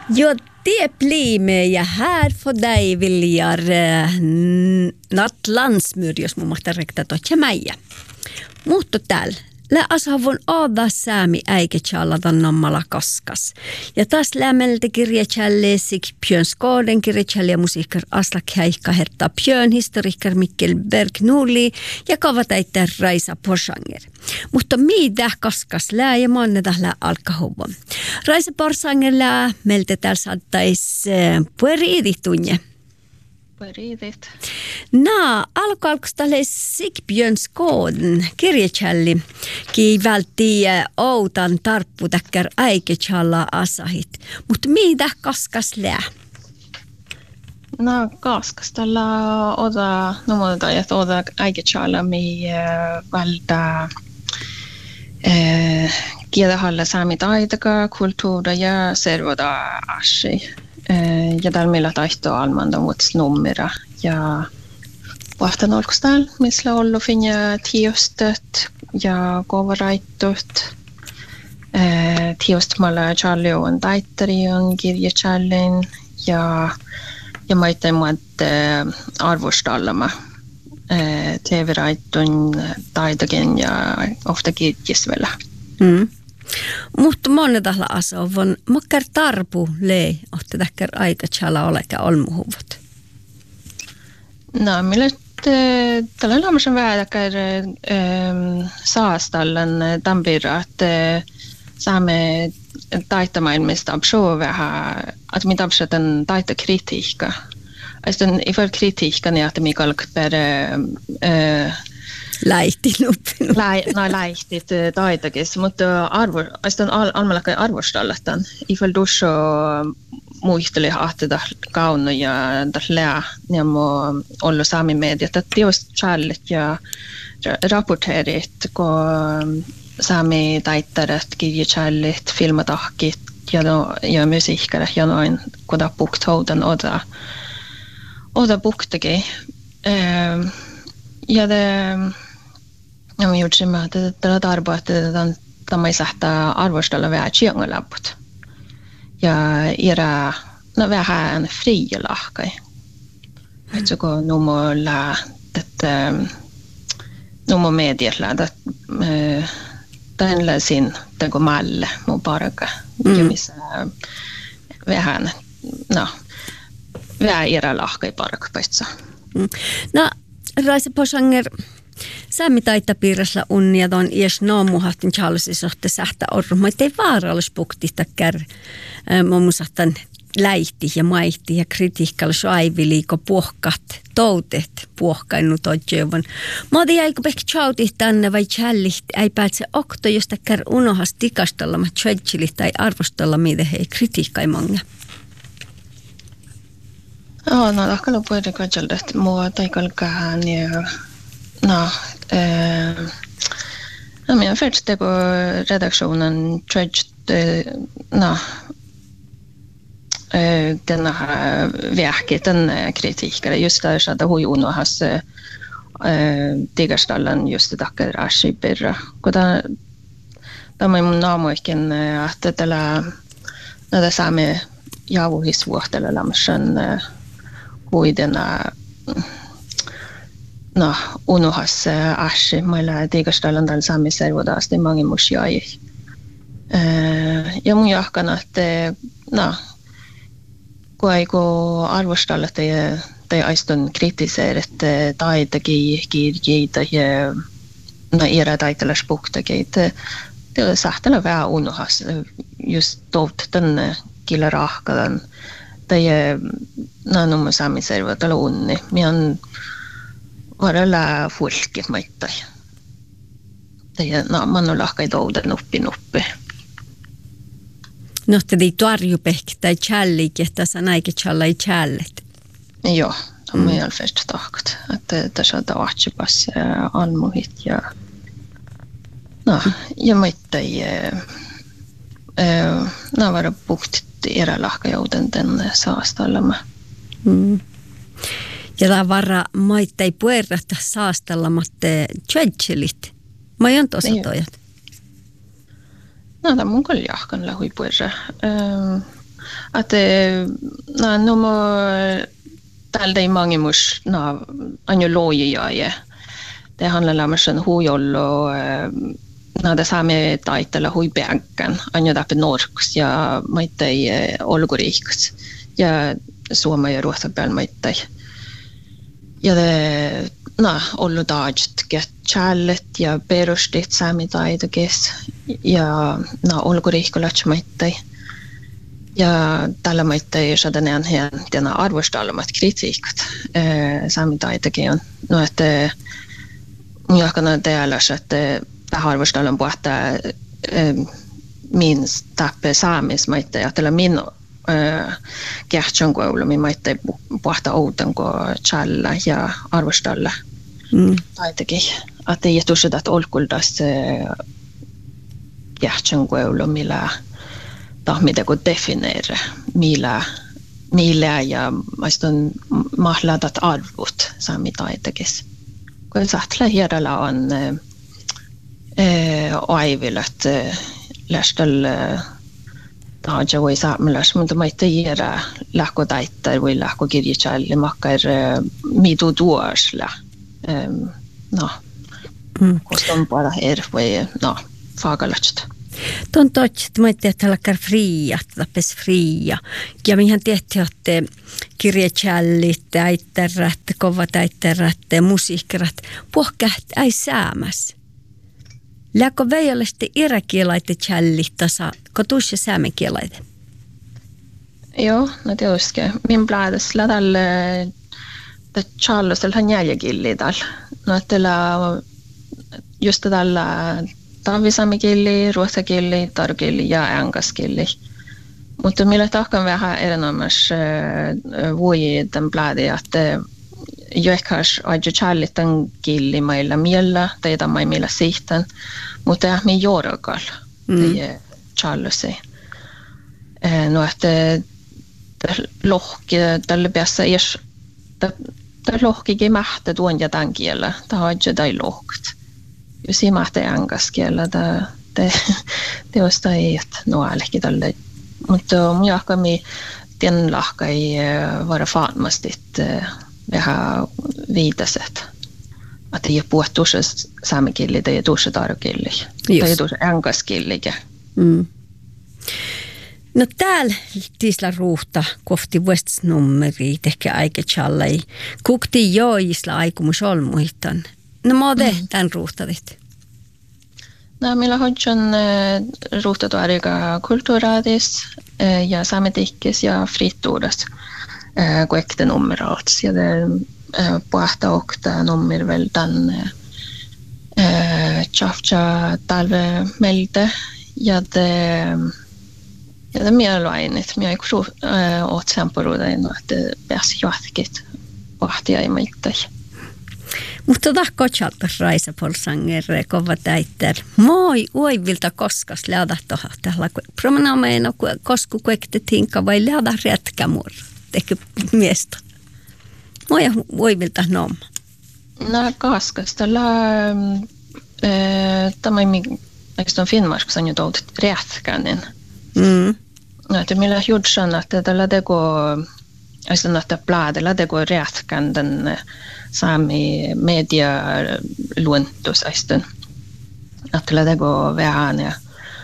Jo, det blir med ja här för dig vill jag natt landsmyr, jos mun mahtaa rekta tohtja mäijä. Mutta täällä. Lä asavun aava säämi äike tjallatan nammala kaskas. Ja taas lämmeltä kirjatjalle sik Björn Skåden kirjatjalle ja musiikkar Aslak Häikka herta Björn historiikkar Mikkel Berg-Nuli ja kavatäitä Raisa Porsanger. Mutta mitä kaskas lää ja manneta lää alkahuvon. Raisa Porsanger lää meiltä täällä saattais pueriiditunje. Pariitit. Alkualkus tälle Björn Skåden kirjatjalli, ki vältti outan tarppu täkkär äiketjalla asahit. Mutta mitä kaskas lää? Kaskas tällä oda numoda ja oda äiketjalla mi valda kiedahalla saami taitaka kulttuura ja servoda ashi. Ja täällä meillä tahtoo almanda muots numera ja vahtan olkus täällä, missä ollu finja tiostet ja kovaraittot. Tiostmalla Charlie on taittari on kirjachallin ja maittain muut arvostallama TV-raittun taitakin ja ofta kirjisvellä. Mutta monetahla asovon, makkar tarpu lei, ohte täkkär aika tjala oleka olmuhuvot. Millä tällä laamassa vähäkär saastallan tampira, että saamme taittamaailmista absoo vähän, että mitä absootan taitakritiikka. Sitten ifall kritiikkan ja että mikä alkper läihtit taitakis, mutta sitten almalakka arvostallatan. Ifall dusso muisteli ahtada kaunu ja lää ja ollu saami mediat, että teost challit ja rapporterit, kun saami taittaret, kirjachallit, filmatahkit ja musiikkare ja noin, kun puktoudan oda puktaki. Ja mä juutsin, että tällä tarpoa, että tämä ei saa arvostella vähän tjängalaput. Ja era vähän fria lahkai. Että kun numo medialla, että tällaisin teko malle mun parka. Ja missä vähän era lahkai parka paitsa. Raisa Porsanger, säämi taittapiirrässä unnia ton ies noomuhahtin tjallusisohte sähtä orrumo, ettei vaarallispukti täkkär mumusahtan läihti ja maihti ja kritiikkalla suaiviliiko puhkat, toutet puhkainnu todjevon. Maadi jäikö pehki tjauti tänne vai tjälliht, ei päätse okto, jos täkkär unohas tikastalla, mä tjödjilit tai arvostella, mitä hei kritiikkai monga. Tahkalla puhutaan katselta, että mua taikalkaan ja minä först teko redaktionen trudged denna verket, den kritiikare just där så att hon unohas digastallan just det tackar arshipirra. Koda tämä mun naamoikin, että tällä näitä saamme jauhisvuohtella lämmösen huidena unohas ashi meillä tiikastallan tällä saamme servodaasti mange musjai. Ja mun jahkana, että kun arvostalla tai aistun kritiseerit taitakin kirjeitä ja era taitalaspuktakin, det är sahtella vähän unohas just touttan killa rahkadan tai numma sami servotala unni mian varalla folket maittai tai manolahkai toudan nuppi Nohtedi tuarjupehki tai challik, että sanaikin challai challet. Joo, on ihan först tahkat, että tässä on tavatsepas almuhit ja maittai vara buktit erälahkajouten tänne saastallama. Ja tämä varra maittai puerrata saastallamatte tjödjelit. Mä oon tosi tojat. Tämä mun kyllä jahkan lähui puerra. Att no må tältä ei många mus anjo loja. Det handlar om en hojollo det sami taitella huipänkän anjo täpä norks ja maittai olguriks ja suoma ja ruotsa päällä maittai. Ja det ollu taajt get challet ja perustit sami taitakes ja olgurikkolats maittai. Ja tällä maittai sadaneen hän tänä arvostalamat kritiikat sami taitakin on. No että jakana täällä että arvostalan puhta min tappe saamis maittai ja tällä min kertsan koulumi maittai puhta outan ko challa ja arvostalla. Taitakin. Että ei tuossa että olkultas kertsan koulumilla mitä kun defineera millä ja maiston mahladat arvot sami taitakis. Kun saatla hiedalla on aivilat lästöl taaja voi saamelaas, mutta maita hiedä lähko taittar voi lähko kirjitsalle makkar mitu tuosla. Koston para voi fagalatsta. Tuon toiset, mä ajattelin, että läkkär fria, tappes fria. Ja mihän tehtiin, että kirjachallit, äitterät, kovat äitterät, musiikkirat, puhkäht ei säämäs. Läkö veijollisesti iräkielaite challit tasa, kun tuossa säämenkielaite? Joo, no tietysti. Min blädes lädällä challustel hän jäljäkilli tällä. No, että just tällä tavisaamikieli, ruotsakieli, tarkieli ja engelskieli. Mutta millä tahkan vähän erinomaisesti voi tämän blädi, että joikas aika challitan kieli meillä miellä, tai tämä meillä sitten, mutta me jorgal, tai challusi. No, että lohki, tällä päässä edes, tämä lohkikin mähtä tuon ja tämän kielellä, tämä on aika lohkt. Jos ei mahtaa engelskielellä, det osta ei, että ainakin tälle. Mutta mun jahkami tien lahka ei vara farmastit vähän viitaset. Että ei puhua tuossa saamikieli tai tuossa tarkieli. Tai tuossa engelskieli. No täällä tiisla ruuhta kohti vuostusnummeri tehkä aikachallai. Kukti joisla aikumus olmuitan. No mä oon tämän ruuhtavit. No, meillä on ruuhtatuariga kulttuuraadis ja sametikkis ja frittuudas kuekte nummeralts. Ja det puhta okta nummer väl den tjafta talve melde ja det mer lainit. Mä ei kru åt semporuuden, että pääsi jatkit puhtia ja meiltä. Mutta kotsalta Raisapolsanger kovat äitter. Moi uivilta koskas lähdä tuohon tällä. Promenameina kosku kuekte tinka vai lähdä retkämur. Tekö miestä. Moi uivilta nomma. No koskas. Tällä tämä on Finnmarks on jo tullut rätkänen. No, että meillä juutsan, että tällä teko että bladella teko rätkän den sami media luontos aistun. Että tällä teko vähän ja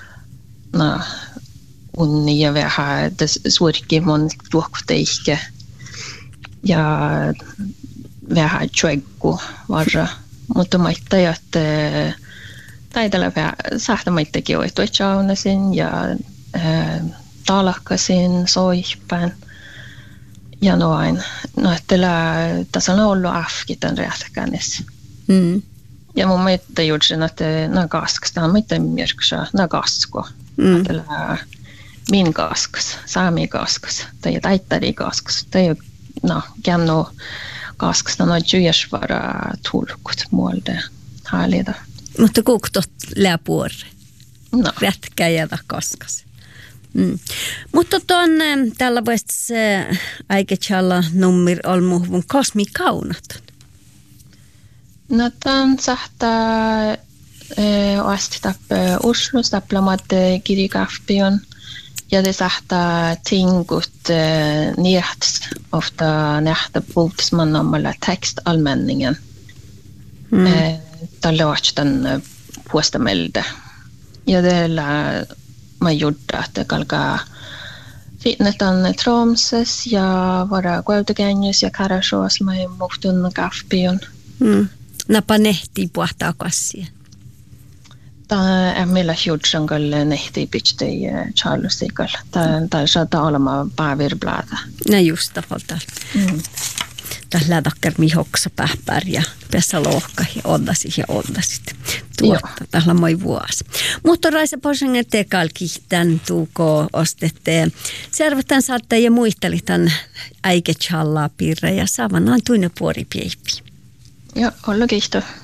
unni ja vähän suorikki mon tuokteihke ja vähän tjueggu varra. Mutta maittaa, että taidella vähän sahtamaittakin oitu tjaunasin ja talakkasin, soihpään ja noin. No, että tässä on ollut afkitan rätkänis. Ja mun mielestä juuri, että nämä kaskas, tämä on mielestäni myrksa, nämä kasko. Että min kaskas, saami kaskas, tai taittari kaskas, tai kännu kaskas, nämä on juiesvara tulkut muolta hallita. Mutta kuktot läpuorre, rätkäjävä kaskas. Mutta tällä vuodessa aikachalla nummer olmuhvun kosmikaunat. No tämän sahtaa asti tappe Oslo, tapplamat kirikafpion Ja det sahtaa tingut niehts ofta nähtä puhutisman omalla tekstalmenningen. Tällaisten puostamelda. Ja tällä mä gjorde att det kalkaa fitnetan Tromsøs ja vara Guautagänjus ja Karasjoas mä muhtun kafpion. Napa nehtii puhtaa kassia. Tämä meillä jutsan kyllä nehtii pitsti Charlesikal. Tämä saattaa olla päivirblada. No just tavallaan. Tässä lähtakkar mihoksa pähpär ja päässä lohka ja odasit. Tuotta, tällä moi vuosi. Mutta Raisa Posengen tekalkihtan tuuko ostette. Servetän saatte ja muistelitan äike challaa piirre ja saavan tuinne puori pieipi. Ja, olla kiitos.